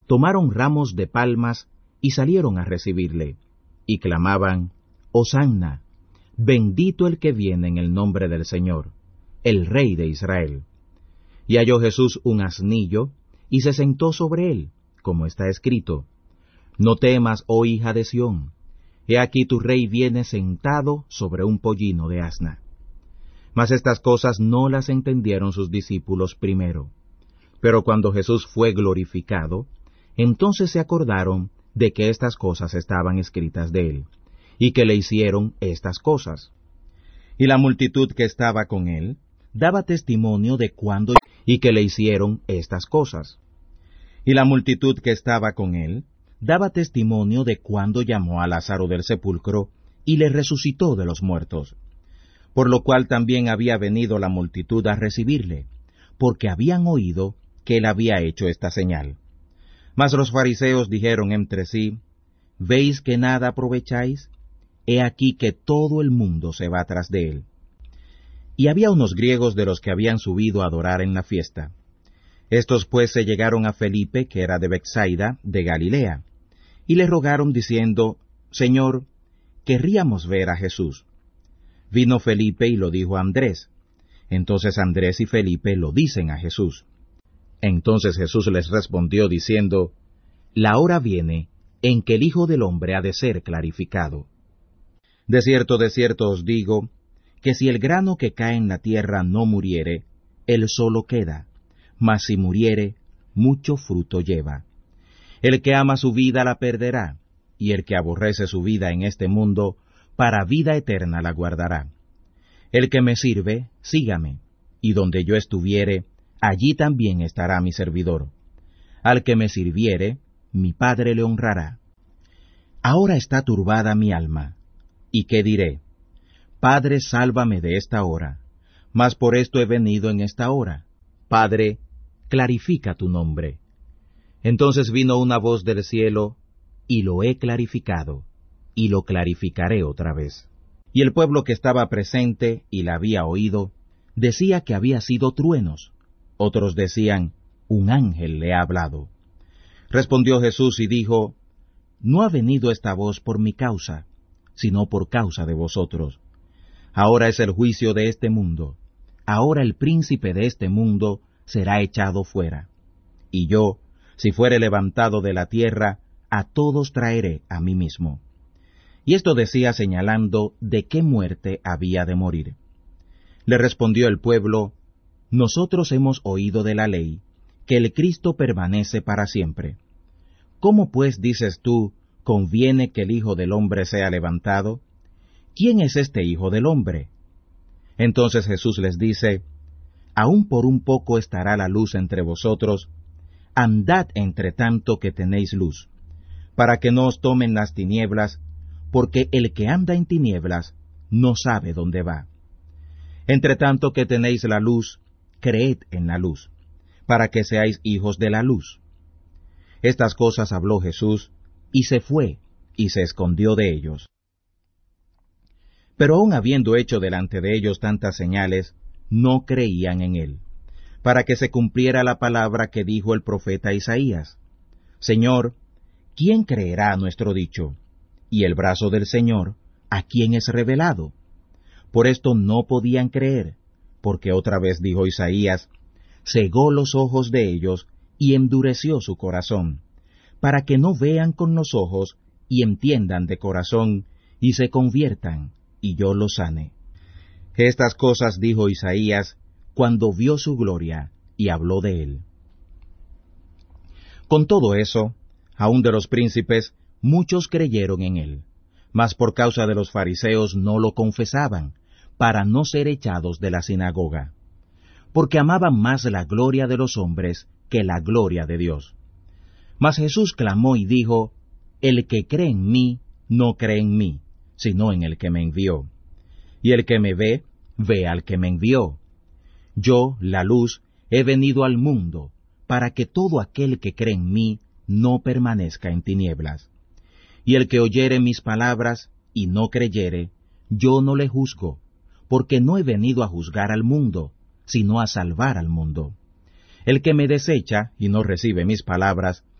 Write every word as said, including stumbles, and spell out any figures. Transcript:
tomaron ramos de palmas y salieron a recibirle, y clamaban, Hosanna, bendito el que viene en el nombre del Señor, el Rey de Israel. Y halló Jesús un asnillo, y se sentó sobre él, como está escrito, No temas, oh hija de Sión, he aquí tu rey viene sentado sobre un pollino de asna. Mas estas cosas no las entendieron sus discípulos primero. Pero cuando Jesús fue glorificado, entonces se acordaron de que estas cosas estaban escritas de él, y que le hicieron estas cosas. Y la multitud que estaba con él daba testimonio de cuándo y que le hicieron estas cosas. Y la multitud que estaba con él daba testimonio de cuándo llamó a Lázaro del sepulcro y le resucitó de los muertos. Por lo cual también había venido la multitud a recibirle, porque habían oído que él había hecho esta señal. Mas los fariseos dijeron entre sí, ¿Veis que nada aprovecháis? He aquí que todo el mundo se va tras de él. Y había unos griegos de los que habían subido a adorar en la fiesta. Estos pues se llegaron a Felipe, que era de Betsaida, de Galilea, y le rogaron diciendo, Señor, querríamos ver a Jesús. Vino Felipe y lo dijo a Andrés. Entonces Andrés y Felipe lo dicen a Jesús. Entonces Jesús les respondió diciendo, La hora viene en que el Hijo del Hombre ha de ser clarificado. De cierto, de cierto os digo, que si el grano que cae en la tierra no muriere, él solo queda, mas si muriere, mucho fruto lleva. El que ama su vida la perderá, y el que aborrece su vida en este mundo, para vida eterna la guardará. El que me sirve, sígame, y donde yo estuviere, allí también estará mi servidor. Al que me sirviere, mi Padre le honrará. Ahora está turbada mi alma. ¿Y qué diré? Padre, sálvame de esta hora. Mas por esto he venido en esta hora. Padre, clarifica tu nombre. Entonces vino una voz del cielo, y lo he clarificado, y lo clarificaré otra vez. Y el pueblo que estaba presente y la había oído, decía que había sido truenos. Otros decían, un ángel le ha hablado. Respondió Jesús y dijo, No ha venido esta voz por mi causa, sino por causa de vosotros. Ahora es el juicio de este mundo. Ahora el príncipe de este mundo será echado fuera. Y yo, si fuere levantado de la tierra, a todos traeré a mí mismo. Y esto decía señalando de qué muerte había de morir. Le respondió el pueblo, Nosotros hemos oído de la ley, que el Cristo permanece para siempre. ¿Cómo pues dices tú, conviene que el Hijo del Hombre sea levantado? ¿Quién es este Hijo del Hombre? Entonces Jesús les dice, Aún por un poco estará la luz entre vosotros, andad entre tanto que tenéis luz, para que no os tomen las tinieblas, porque el que anda en tinieblas no sabe dónde va. Entre tanto que tenéis la luz, creed en la luz, para que seáis hijos de la luz. Estas cosas habló Jesús, y se fue, y se escondió de ellos. Pero aun habiendo hecho delante de ellos tantas señales, no creían en él, para que se cumpliera la palabra que dijo el profeta Isaías. Señor, ¿quién creerá a nuestro dicho? Y el brazo del Señor, ¿a quién es revelado? Por esto no podían creer, porque otra vez dijo Isaías, cegó los ojos de ellos y endureció su corazón, para que no vean con los ojos y entiendan de corazón y se conviertan, y yo los sane. Estas cosas dijo Isaías cuando vio su gloria y habló de él. Con todo eso, aun de los príncipes, muchos creyeron en él, mas por causa de los fariseos no lo confesaban, para no ser echados de la sinagoga, porque amaban más la gloria de los hombres que la gloria de Dios. Mas Jesús clamó y dijo, El que cree en mí, no cree en mí, sino en el que me envió. Y el que me ve, ve al que me envió. Yo, la luz, he venido al mundo, para que todo aquel que cree en mí no permanezca en tinieblas. Y el que oyere mis palabras y no creyere, yo no le juzgo, porque no he venido a juzgar al mundo, sino a salvar al mundo. El que me desecha y no recibe mis palabras,